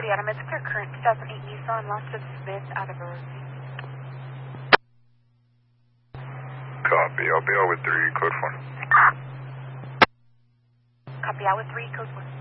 40 Adam, it's clear current, 2008 Nissan, lost of Smith out of a ravine. Copy, I'll be out with 3, code 4. Copy, out with 3, code 4.